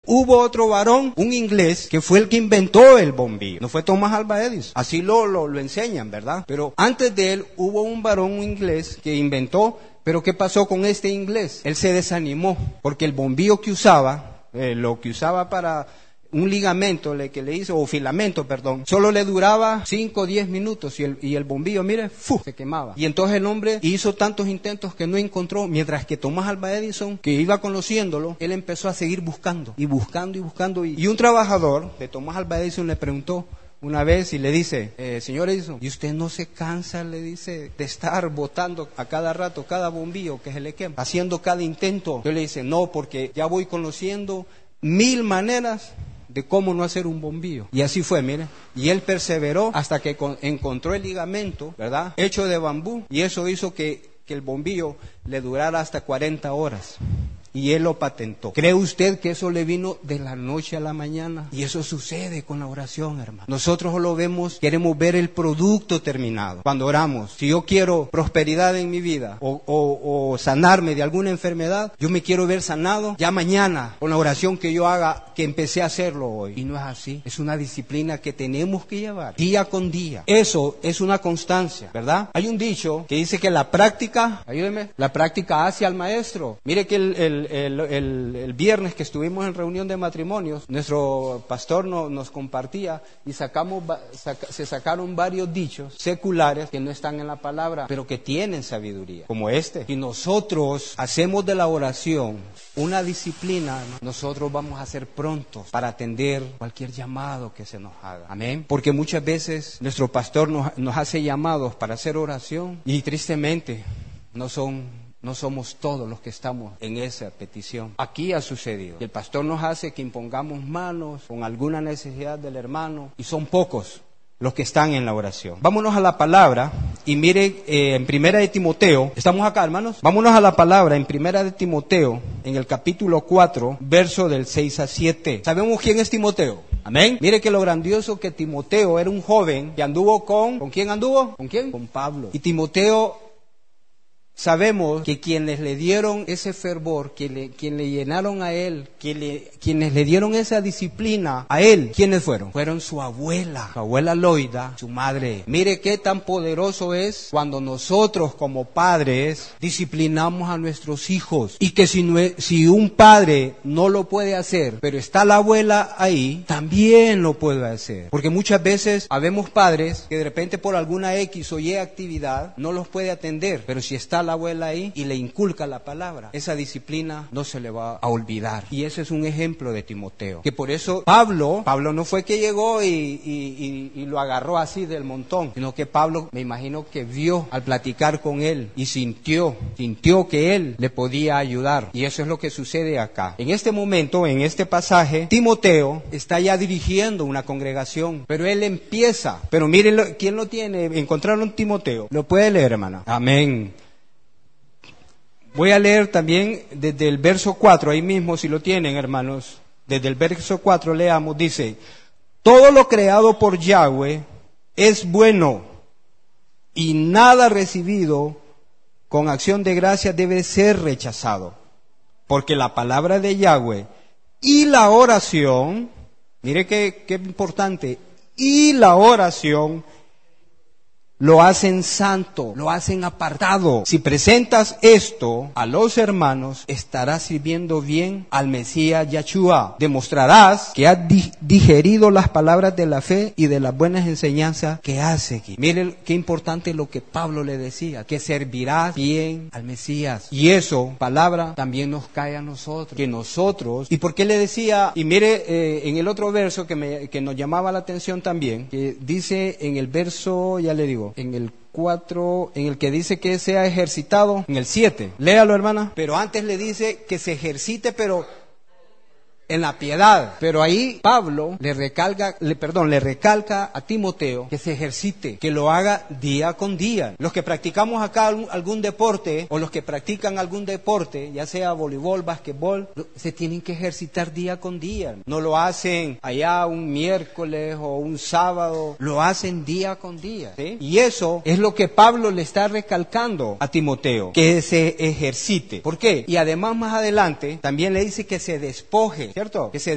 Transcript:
Hubo otro varón, un inglés, que fue el que inventó el bombillo. No fue Thomas Alva Edison. Así lo enseñan, ¿verdad? Pero antes de él hubo un varón, un inglés, que inventó. Pero ¿qué pasó con este inglés? Él se desanimó porque el bombillo que usaba, lo que usaba para un ligamento que le hizo, o filamento, perdón, solo le duraba 5 o 10 minutos y el bombillo, mire, se quemaba. Y entonces el hombre hizo tantos intentos que no encontró, mientras que Thomas Alva Edison, que iba conociéndolo, él empezó a seguir buscando, y buscando, y buscando. Y un trabajador de Thomas Alva Edison le preguntó una vez y le dice, señor Edison, ¿y usted no se cansa, le dice, de estar botando a cada rato cada bombillo que se le quema, haciendo cada intento? Yo le dice, no, porque ya voy conociendo 1000 maneras de cómo no hacer un bombillo. Y así fue, mire. Y él perseveró hasta que encontró el ligamento, ¿verdad?, hecho de bambú, y eso hizo que el bombillo le durara hasta 40 horas. Y él lo patentó. ¿Cree usted que eso le vino de la noche a la mañana? Y eso sucede con la oración, hermano. Nosotros lo vemos, queremos ver el producto terminado. Cuando oramos, si yo quiero prosperidad en mi vida o sanarme de alguna enfermedad, yo me quiero ver sanado ya mañana con la oración que yo haga, que empecé a hacerlo hoy. Y no es así. Es una disciplina que tenemos que llevar día con día. Eso es una constancia, ¿verdad? Hay un dicho que dice que la práctica, ayúdeme, la práctica hace al maestro. Mire que el viernes que estuvimos en reunión de matrimonios, nuestro pastor nos compartía y se sacaron varios dichos seculares que no están en la palabra, pero que tienen sabiduría, como este. Si nosotros hacemos de la oración una disciplina, nosotros vamos a ser prontos para atender cualquier llamado que se nos haga. Amén. Porque muchas veces nuestro pastor nos hace llamados para hacer oración y tristemente no somos todos los que estamos en esa petición. Aquí ha sucedido. El pastor nos hace que impongamos manos con alguna necesidad del hermano y son pocos los que están en la oración. Vámonos a la palabra y mire en Primera de Timoteo. ¿Estamos acá, hermanos? Vámonos a la palabra en Primera de Timoteo, en el capítulo 4, verso del 6 a 7. ¿Sabemos quién es Timoteo? Amén. Mire que lo grandioso que Timoteo era un joven que anduvo ¿con quién anduvo? ¿Con quién? Con Pablo. Y Timoteo, sabemos que quienes le dieron ese fervor, quienes le llenaron a él, quienes le dieron esa disciplina a él, ¿quiénes fueron? Fueron su abuela Loida, su madre. Mire qué tan poderoso es cuando nosotros como padres disciplinamos a nuestros hijos. Y que si un padre no lo puede hacer, pero está la abuela ahí, también lo puede hacer. Porque muchas veces habemos padres que de repente por alguna X o Y actividad no los puede atender, pero si está la abuela ahí y le inculca la palabra, esa disciplina no se le va a olvidar. Y ese es un ejemplo de Timoteo, que por eso Pablo no fue que llegó y lo agarró así del montón, sino que Pablo, me imagino que vio al platicar con él y sintió que él le podía ayudar. Y eso es lo que sucede acá. En este momento, en este pasaje, Timoteo está ya dirigiendo una congregación, pero él empieza, pero miren quién lo tiene, encontraron Timoteo, lo puede leer, hermana. Amén. Voy a leer también desde el verso 4, ahí mismo si lo tienen, hermanos. Desde el verso 4 leamos, dice: todo lo creado por Yahweh es bueno, y nada recibido con acción de gracia debe ser rechazado. Porque la palabra de Yahweh y la oración, mire qué importante, y la oración lo hacen santo, lo hacen apartado. Si presentas esto a los hermanos, estarás sirviendo bien al Mesías Yahshua. Demostrarás que has digerido las palabras de la fe y de las buenas enseñanzas que has seguido. Miren qué importante lo que Pablo le decía, que servirás bien al Mesías. Y eso, palabra, también nos cae a nosotros. Que nosotros, ¿y por qué le decía? Y mire en el otro verso que nos llamaba la atención también, que dice en el verso, ya le digo, en el 4, en el que dice que sea ejercitado, en el 7, léalo, hermana. Pero antes le dice que se ejercite, pero en la piedad. Pero ahí Pablo le recalca a Timoteo que se ejercite, que lo haga día con día. Los que practicamos acá algún deporte, o los que practican algún deporte, ya sea voleibol, basquetbol, se tienen que ejercitar día con día. No lo hacen allá un miércoles o un sábado, lo hacen día con día, ¿sí? Y eso es lo que Pablo le está recalcando a Timoteo, que se ejercite. ¿Por qué? Y además más adelante también le dice que se despoje, ¿cierto? Que se